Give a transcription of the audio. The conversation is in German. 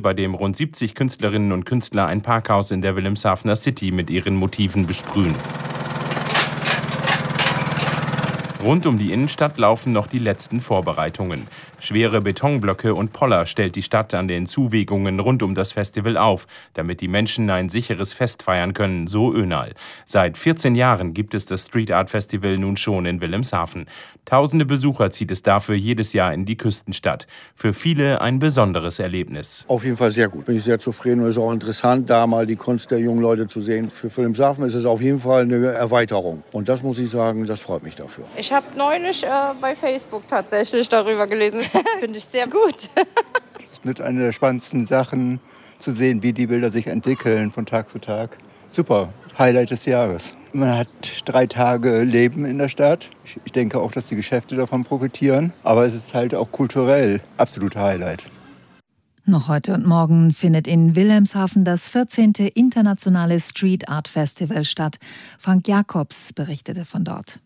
bei dem rund 70 Künstlerinnen und Künstler ein Parkhaus in der Wilhelmshavener City mit ihren Motiven besprühen. Rund um die Innenstadt laufen noch die letzten Vorbereitungen. Schwere Betonblöcke und Poller stellt die Stadt an den Zuwegungen rund um das Festival auf, damit die Menschen ein sicheres Fest feiern können, so Önal. Seit 14 Jahren gibt es das Street Art Festival nun schon in Wilhelmshaven. Tausende Besucher zieht es dafür jedes Jahr in die Küstenstadt. Für viele ein besonderes Erlebnis. Auf jeden Fall sehr gut. Bin ich sehr zufrieden und es ist auch interessant, da mal die Kunst der jungen Leute zu sehen. Für Wilhelmshaven ist es auf jeden Fall eine Erweiterung. Und das muss ich sagen, das freut mich dafür. Ich habe neulich bei Facebook tatsächlich darüber gelesen. Finde ich sehr gut. Das ist mit einer der spannendsten Sachen, zu sehen, wie die Bilder sich entwickeln von Tag zu Tag. Super, Highlight des Jahres. Man hat 3 Tage Leben in der Stadt. Ich denke auch, dass die Geschäfte davon profitieren. Aber es ist halt auch kulturell absolut Highlight. Noch heute und morgen findet in Wilhelmshaven das 14. Internationale Street Art Festival statt. Frank Jakobs berichtete von dort.